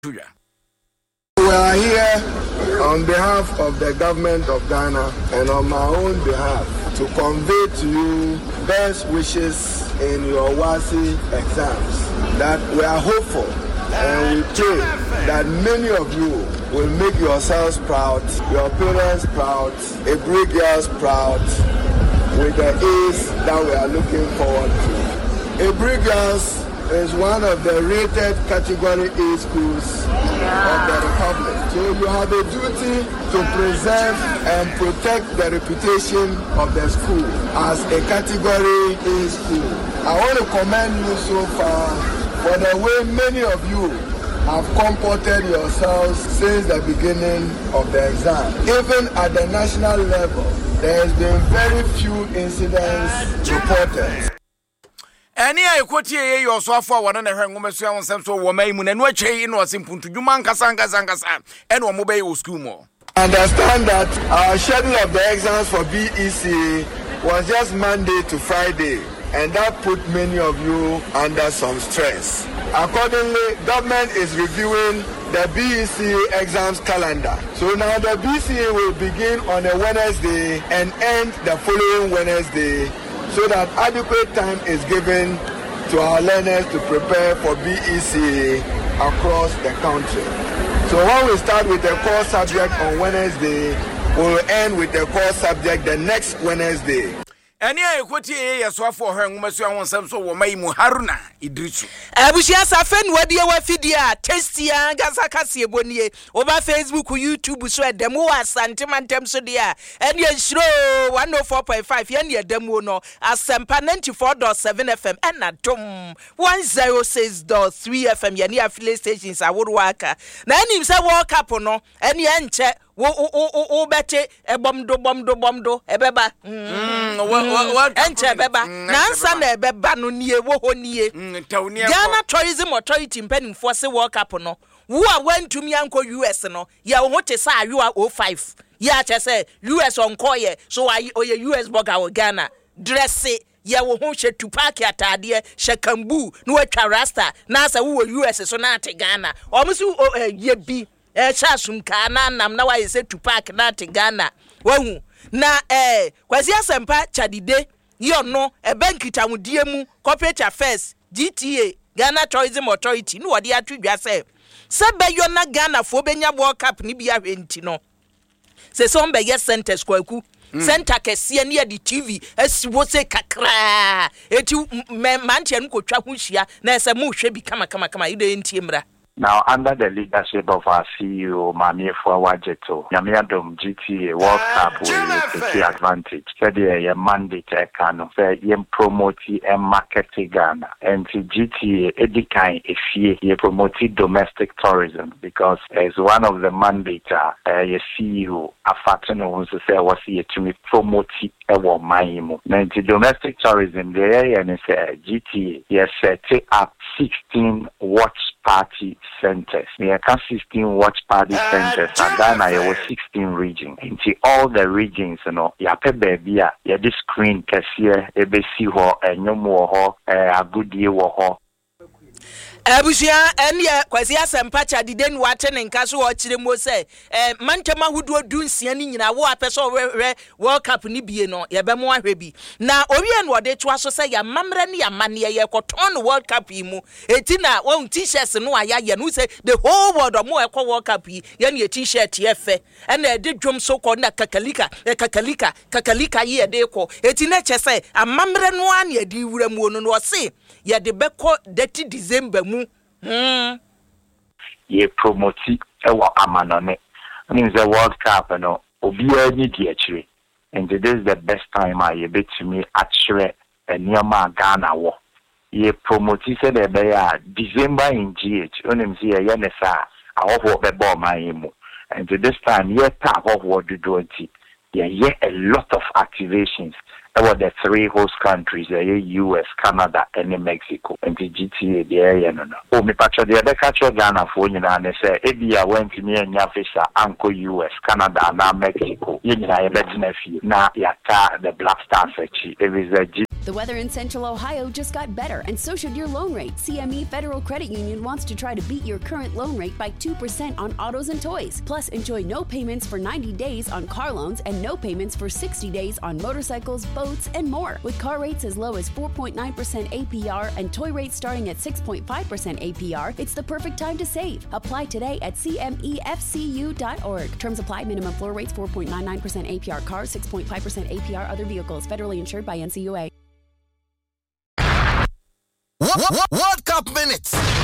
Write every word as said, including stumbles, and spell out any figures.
We are here on behalf of the government of Ghana and on my own behalf to convey to you best wishes in your WASSCE exams. That we are hopeful and we pray that many of you will make yourselves proud, your parents proud, Ebri girls proud, with the A's that we are looking forward to. Ebri girls is one of the rated category A schools of the Republic. So you have a duty to preserve and protect the reputation of the school as a category A school. I want to commend you so far for the way many of you have comported yourselves since the beginning of the exam. Even at the national level, there has been very few incidents reported. Any I quote ye your so for one and a hang so so woman and what chay in was simple to Jumanka Sanga Sanga and one mobile school more. Understand that our schedule of the exams for B E C was just Monday to Friday, and that put many of you under some stress. Accordingly, government is reviewing the B E C exams calendar. So now the B E C will begin on a Wednesday and end the following Wednesday, so that adequate time is given to our learners to prepare for B E C across the country. So when we start with the core subject on Wednesday, we'll end with the core subject the next Wednesday. Any I quote ye so for her woman so woman Haruna Idrisu. Abushia Safen Wadia Wafidia, Testia, Gazakasi Bonie, over Facebook, YouTube, so at demo as Santimantem Sodia, and ye show one oh four point five, yen ye demo no, as Sampa ninety-four point seven F M, and at Tom one oh six point three F M, Yania affiliate stations, I would work. Then him say walk up on no, and yen check. Wo o o o bete e bomdo bomdo bomdo e beba mm what what enche beba na ansa na e beba no nie wo ho nie Ghana Tourism Authority mpanimfo se world cup no wo a wantumi anko U S no ya wo te sa ayo oh five ya che se U S onko ye so ayi oye U S burger wo Ghana dress ya wo ho hye Tupac atade hye kambu no atwa rasta na asa wo U S so na ate Ghana o msi ye bi eh chasum kana nam na wa say Tupac na te Ghana wahu na eh kwasi asempa chadide yo no e bankita mudie mu corporate affairs G T A Ghana Tourism Authority no wode atwedwa say se be yo na Ghana fo benya World Cup ni bia hwenti no se so mbe yes centers kwaku center kese ne di T V asiwo se kakra eti mantia nkotwa ho hia na se mu hwe bi kama kama kama ide ntie mra. Now, under the leadership of our C E O, Mami Fuawajeto, Yamiadom G T A World Cup will take advantage. Said a mandate can say yem promote and market Ghana. And to G T A, Edikai, if ye promote domestic tourism, because as one of the mandate, uh, your C E O, a factor who say was here to promote our Maimo. Now, to domestic tourism, the area and say G T A, yes, set up sixteen watch party centers. We have sixteen watch party centers, and Ghana there was sixteen regions. Into all the regions, you know, ya pe baby ya ya this screen kesiye ebe si ho enyom wo ho agudie wo ho. Abushia ene kwasi asempa chadide nu ate ne nka so wo kire mo se eh mantema hudo dunsia ni nyina wo apeso we World Cup ni bie no ye be mo ahwe bi na owie no de to aso se ya mamre ne ya mane ye koton World Cup yi mu eti na won t-shirts no aya ye no se the whole world mo e ko World Cup yi ye ne t-shirt ye fe ene de dwom so ko na kakalika e kakalika kakalika ye de ko eti na che se amamre no an ye di wura mu no no se ye de be ko thirty December mu hmm ye promote ewa amanone means the World Cup no obi ani di achire and this is the best time I bet to me achire enioma Ghana wo ye promote said e be ya December in G H onim see ye ne sa awofo be ball my mu and this time ye tap of what do do it yeah, yeah, a lot of activations about the three host countries, the U S, Canada, and Mexico, and the G T A, the area. No, oh, me patch the other catch of Ghana for you, and they say, Ebia went to me and Yafisha, Uncle U S, Canada, and now Mexico. You know, I bet nephew. Now, Yata, the Black Star Sechi. It is a G. The weather in Central Ohio just got better, and so should your loan rate. C M E Federal Credit Union wants to try to beat your current loan rate by two percent on autos and toys. Plus, enjoy no payments for ninety days on car loans and no payments for sixty days on motorcycles, boats, and more. With car rates as low as four point nine percent A P R and toy rates starting at six point five percent A P R, it's the perfect time to save. Apply today at C M E F C U dot org. Terms apply. Minimum floor rates four point nine nine percent A P R cars, six point five percent A P R other vehicles. Federally insured by N C U A. World Cup minutes.